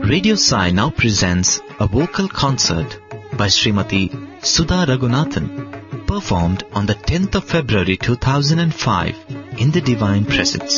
Radio Sai now presents a vocal concert by Srimati Sudha Raghunathan, performed on the 10th of February 2005 in the Divine Presence.